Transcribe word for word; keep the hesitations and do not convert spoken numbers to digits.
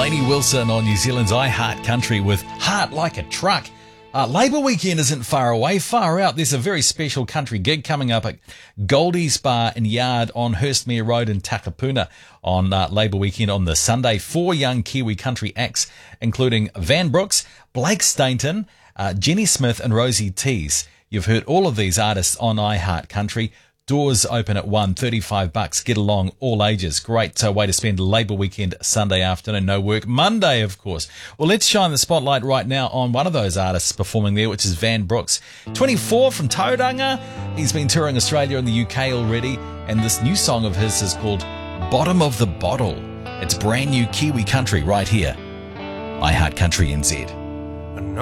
Lainey Wilson on New Zealand's I Heart Country with Heart Like a Truck. Uh, Labour weekend isn't far away, far out. There's a very special country gig coming up at Goldie's Bar and Yard on Hurstmere Road in Takapuna on uh, Labour weekend on the Sunday. Four young Kiwi country acts, including Van Brooks, Blake Stainton, uh, Jenny Smith and Rosie Tees. You've heard all of these artists on I Heart Country. Doors open at one, thirty-five bucks. Get along, all ages. Great uh, way to spend Labour weekend Sunday afternoon. No work Monday, of course. Well, let's shine the spotlight right now on one of those artists performing there, which is Van Brooks. twenty-four from Tauranga. He's been touring Australia and the U K already, and this new song of his is called Bottom of the Bottle. It's brand new Kiwi country right here. I Heart Country N Z.